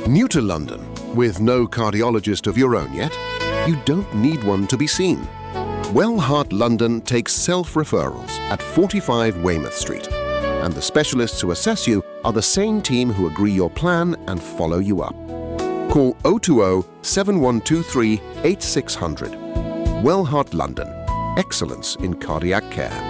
New to London, with no cardiologist of your own yet? You don't need one to be seen. Wellheart London takes self-referrals at 45 Weymouth Street, and the specialists who assess you are the same team who agree your plan and follow you up. Call 020 7123 8600. Wellheart London. Excellence in cardiac care.